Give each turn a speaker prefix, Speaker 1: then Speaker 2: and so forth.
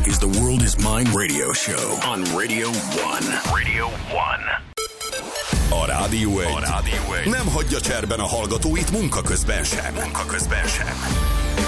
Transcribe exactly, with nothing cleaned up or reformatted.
Speaker 1: is the World is Mine radio show on Radio One. Radio One. A Rádió egy. A Rádió egy nem hagyja cserben a hallgatóit munka közben sem. Munka közben sem.